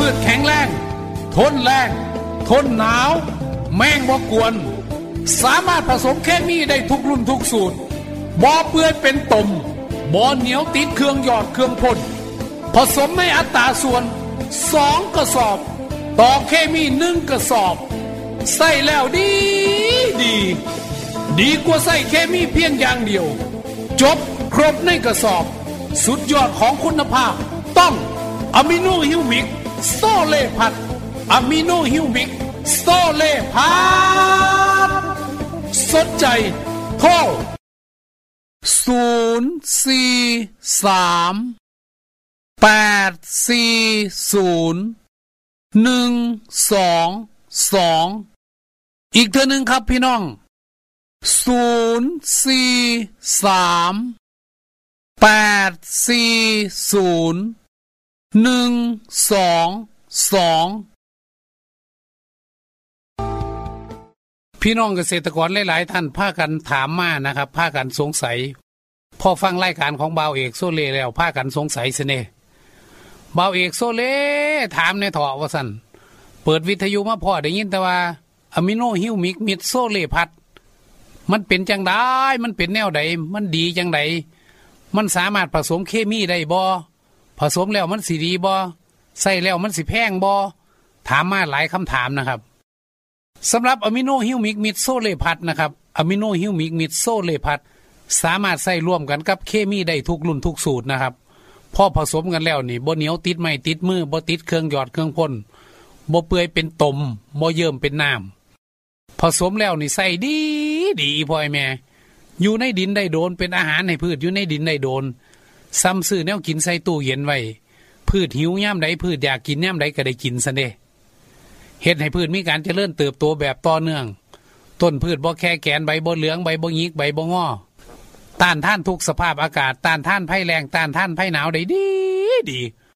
ชแข็งแรงทนแรงทนหนาวแมงบ่กวนสามารถผสมเคมีได้ทุกรุ่นทุกสูตรบ่เปื่อยเป็นต่มบ่เหนียวติดเครื่องหยอดเครื่องพ่นผสมในอัตราส่วน2กระสอบต่อเคมี1กระสอบใส่แล้วดีกว่าใส่เคมีเพียงอย่างเดียวจบครบในกระสอบสุดยอดของคุณภาพต้องอะมิโนฮิวมิกโซเลพัดอะมิโนฮิวมิกโซเลพัดสนใจโทร043-840-122อีกเทื่อนึงครับพี่น้อง043-840-122พี่น้องเกษตรกรหลายๆท่านพากันถามมานะครับพากันสงสัยพอฟังรายการของบ่าวเอกโซเล่แล้วพากันสงสัยซิเน่บ่าวเอกโซเล่ถามในถ่อว่าซั่นเปิดวิทยุมาพอได้ยินแต่ว่าอะมิโนฮิวมิกมิดโซเล่พัดมันเป็นจังได๋มันเป็นแนวใดมันดีจังได๋มันสามารถผสมเคมีได้บ่ผสมแล้วมันสิดีบ่ใส่แล้วมันสิแพงบ่ถามมาหลายคำถามนะครับสำหรับอะมิโนฮิวมิกมิดโซเลพัดนะครับอะมิโนฮิวมิกมิดโซเลพัดสามารถใส่ร่วมกันกับเคมีได้ทุกรุ่นทุกสูตรนะครับพอผสมกันแล้วนี่บ่เหนียวติดไม้ติดมือบ่ติดเครื่องหยอดเครื่องพ่นบ่เปื่อยเป็นต่มบ่เยิ้มเป็นน้ำผสมแล้วนี่ใส่ดีพ่อแม่อยู่ในดินได้โดนเป็นอาหารให้พืชอยู่ในดินได้โดนซ้ำซื้อแนวกินใส่ตู้เย็นไว้พืชหิวยามใดพืชอยากกินยามใดก็ได้กินซะเด้เฮ็ดให้พืชมีการเจริญเติบโตแบบต่อเนื่องต้นพืชบ่แค่แกนใบบ่เหลืองใบบ่หงิกใบบ่งอต้านทานทุกสภาพอากาศต้านทานภัยแล้งต้านทานภัยหนาวได้ดี